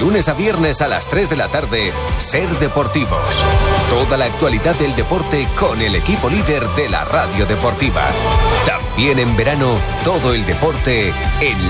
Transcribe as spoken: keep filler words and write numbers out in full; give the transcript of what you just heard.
lunes a viernes a las tres de la tarde, Ser Deportivos. Toda la actualidad del deporte con el equipo líder de la radio deportiva. También en verano, todo el deporte en